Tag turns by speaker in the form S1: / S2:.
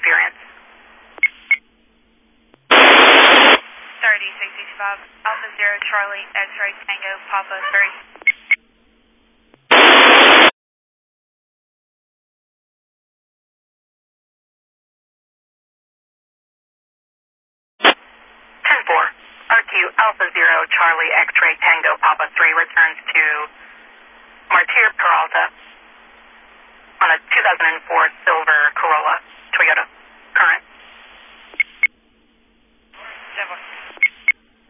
S1: interference.
S2: 3065, Alpha Zero Charlie, X-Ray Tango, Papa 3.
S1: 10-4, RQ Alpha Zero Charlie, X-Ray Tango, Papa 3 returns to Martir Peralta on a 2004